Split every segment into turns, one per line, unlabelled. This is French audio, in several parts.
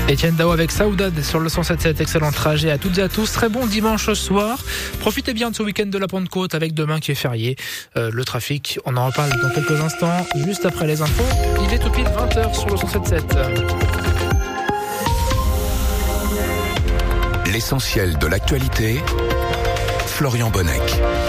Etienne Dao avec Saoudade sur le 107.7. Excellent trajet à toutes et à tous. Très bon dimanche soir. Profitez bien de ce week-end de la Pentecôte avec demain qui est férié. Le trafic, on en reparle dans quelques instants, juste après les infos. Il est tout pile 20h sur le 107.7.
L'essentiel de l'actualité, Florian Bonnec.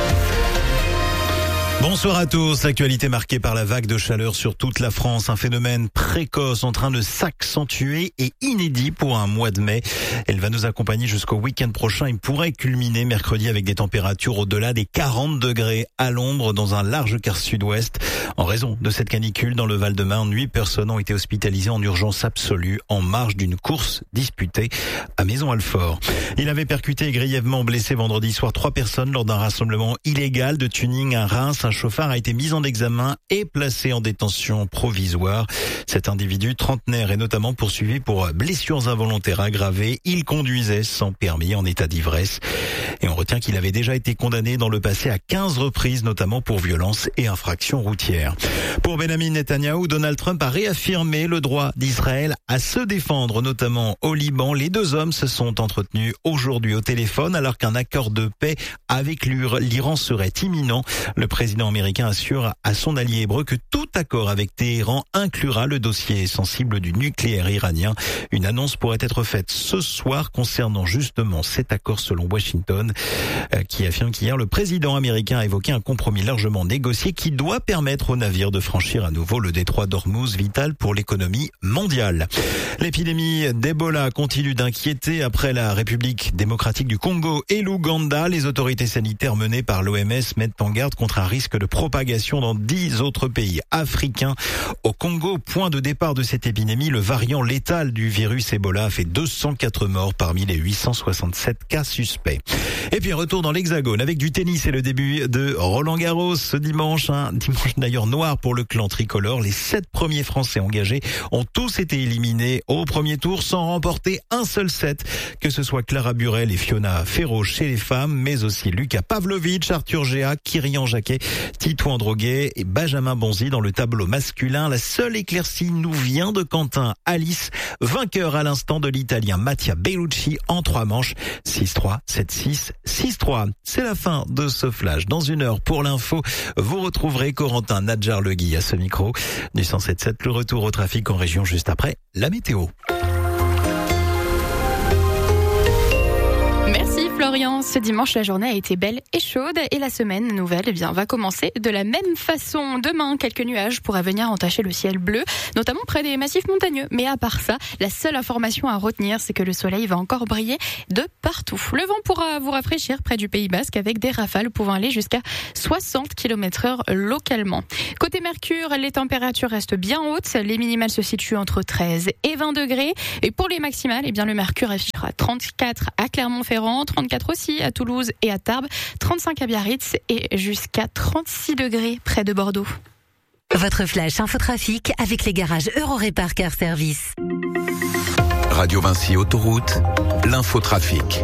Bonsoir à tous. L'actualité marquée par la vague de chaleur sur toute la France. Un phénomène précoce en train de s'accentuer et inédit pour un mois de mai. Elle va nous accompagner jusqu'au week-end prochain et pourrait culminer mercredi avec des températures au-delà des 40 degrés à l'ombre dans un large quart sud-ouest. En raison de cette canicule dans le Val-de-Marne, 8 personnes ont été hospitalisées en urgence absolue en marge d'une course disputée à Maison-Alfort. Il avait percuté et grièvement blessé vendredi soir 3 personnes lors d'un rassemblement illégal de tuning à Reims. Un chauffard a été mis en examen et placé en détention provisoire. Cet individu trentenaire est notamment poursuivi pour blessures involontaires aggravées. Il conduisait sans permis en état d'ivresse. Et on retient qu'il avait déjà été condamné dans le passé à 15 reprises, notamment pour violence et infractions routières. Pour Benjamin Netanyahou, Donald Trump a réaffirmé le droit d'Israël à se défendre, notamment au Liban. Les deux hommes se sont entretenus aujourd'hui au téléphone alors qu'un accord de paix avec l'Iran serait imminent. Le président américain assure à son allié hébreu que tout accord avec Téhéran inclura le dossier sensible du nucléaire iranien. Une annonce pourrait être faite ce soir concernant justement cet accord selon Washington, qui affirme qu'hier le président américain a évoqué un compromis largement négocié qui doit permettre aux navires de franchir à nouveau le détroit d'Ormuz, vital pour l'économie mondiale. L'épidémie d'Ebola continue d'inquiéter après la République démocratique du Congo et l'Ouganda. Les autorités sanitaires menées par l'OMS mettent en garde contre un risque de propagation dans 10 autres pays africains. Au Congo, point de départ de cette épidémie, le variant létal du virus Ebola a fait 204 morts parmi les 867 cas suspects. Et puis retour dans l'Hexagone avec du tennis et le début de Roland-Garros ce dimanche. Un dimanche d'ailleurs noir pour le clan tricolore. Les 7 premiers Français engagés ont tous été éliminés au premier tour sans remporter un seul set. Que ce soit Clara Burel et Fiona Ferro chez les femmes, mais aussi Lucas Pavlovic, Arthur Géa, Kyrian Jacquet, Titouan Droguet et Benjamin Bonzi dans le tableau masculin. La seule éclaircie nous vient de Quentin Alice, vainqueur à l'instant de l'Italien Mattia Bellucci en 3 manches. 6-3, 7-6, 6-3. C'est la fin de ce flash. Dans une heure pour l'info, vous retrouverez Corentin Nadjar-Legui à ce micro du 107.7. Le retour au trafic en région juste après la météo.
Merci Florian. Ce dimanche, la journée a été belle et chaude et la semaine nouvelle va commencer de la même façon. Demain, quelques nuages pourraient venir entacher le ciel bleu, notamment près des massifs montagneux. Mais à part ça, la seule information à retenir, c'est que le soleil va encore briller de partout. Le vent pourra vous rafraîchir près du Pays Basque avec des rafales pouvant aller jusqu'à 60 km/h localement. Côté Mercure, les températures restent bien hautes. Les minimales se situent entre 13 et 20 degrés. Et pour les maximales, le Mercure affichera 34 à Clermont-Ferrand, 34 aussi à Toulouse et à Tarbes, 35 à Biarritz et jusqu'à 36 degrés près de Bordeaux.
Votre flash infotrafic avec les garages Eurorépar Car Service.
Radio Vinci Autoroute, l'infotrafic.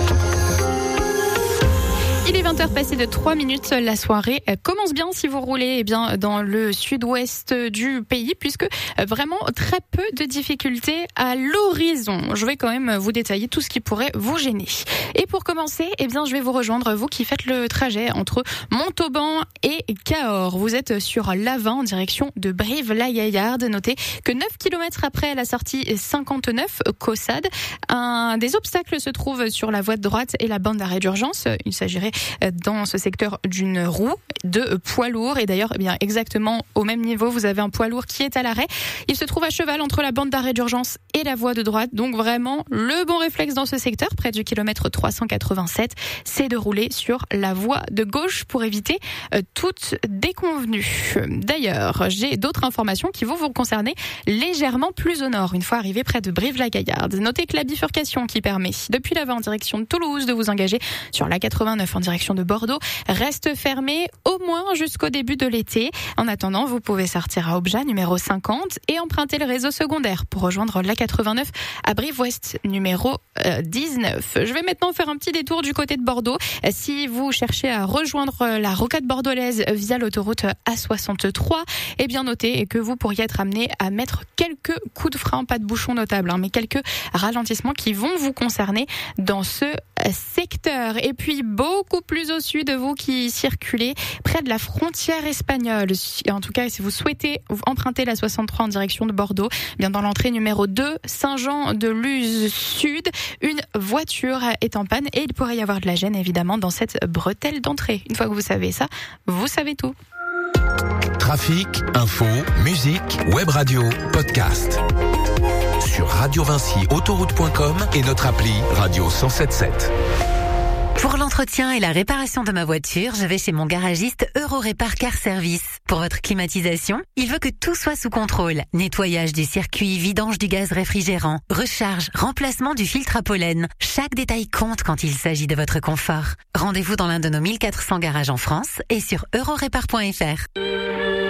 Il est 20h passé de 3 minutes. La soirée commence bien si vous roulez dans le sud-ouest du pays, puisque vraiment très peu de difficultés à l'horizon. Je vais quand même vous détailler tout ce qui pourrait vous gêner. Et pour commencer, je vais vous rejoindre, vous qui faites le trajet entre Montauban et Cahors. Vous êtes sur l'A20 en direction de Brive-la-Gaillarde. Notez que 9 km après la sortie 59 Caussade, des obstacles se trouvent sur la voie de droite et la bande d'arrêt d'urgence. Il s'agirait dans ce secteur d'une roue de poids lourd. Et d'ailleurs, exactement au même niveau, vous avez un poids lourd qui est à l'arrêt. Il se trouve à cheval entre la bande d'arrêt d'urgence et la voie de droite. Donc vraiment, le bon réflexe dans ce secteur, près du kilomètre 387, c'est de rouler sur la voie de gauche pour éviter toute déconvenue. D'ailleurs, j'ai d'autres informations qui vont vous concerner légèrement plus au nord, une fois arrivé près de Brive-la-Gaillarde. Notez que la bifurcation qui permet, depuis l'avant en direction de Toulouse, de vous engager sur la 89 en direction de Bordeaux, reste fermée au moins jusqu'au début de l'été. En attendant, vous pouvez sortir à Obja, numéro 50, et emprunter le réseau secondaire pour rejoindre la 89. 89 à Brive-Ouest, numéro 19. Je vais maintenant faire un petit détour du côté de Bordeaux. Si vous cherchez à rejoindre la rocade bordelaise via l'autoroute A63, eh bien notez que vous pourriez être amené à mettre quelques coups de frein, pas de bouchons notables, mais quelques ralentissements qui vont vous concerner dans ce secteur. Et puis beaucoup plus au sud, vous qui circulez près de la frontière espagnole, en tout cas si vous souhaitez emprunter la 63 en direction de Bordeaux, bien dans l'entrée numéro 2, Saint-Jean-de-Luz Sud, une voiture est en panne et il pourrait y avoir de la gêne évidemment dans cette bretelle d'entrée. Une fois que vous savez ça, vous savez tout.
Trafic, info, musique, web radio, podcast. Sur radiovincyautoroute.com et notre appli Radio 107.7.
Pour l'entretien et la réparation de ma voiture, je vais chez mon garagiste Eurorépar Car Service. Pour votre climatisation, il veut que tout soit sous contrôle. Nettoyage du circuit, vidange du gaz réfrigérant, recharge, remplacement du filtre à pollen. Chaque détail compte quand il s'agit de votre confort. Rendez-vous dans l'un de nos 1400 garages en France et sur eurorépar.fr.